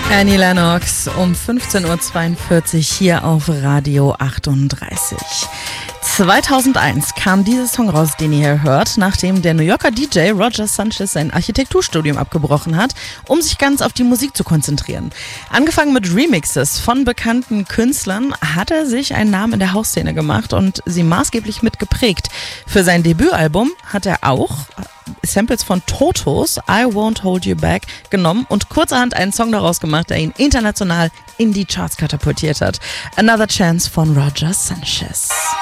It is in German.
Annie Lennox um 15.42 Uhr hier auf Radio 38. 2001 kam dieser Song raus, den ihr hier hört, nachdem der New Yorker DJ Roger Sanchez sein Architekturstudium abgebrochen hat, um sich ganz auf die Musik zu konzentrieren. Angefangen mit Remixes von bekannten Künstlern hat er sich einen Namen in der Hausszene gemacht und sie maßgeblich mitgeprägt. Für sein Debütalbum hat er auch Samples von Totos, I Won't Hold You Back, genommen und kurzerhand einen Song daraus gemacht, der ihn international in die Charts katapultiert hat. Another Chance von Roger Sanchez.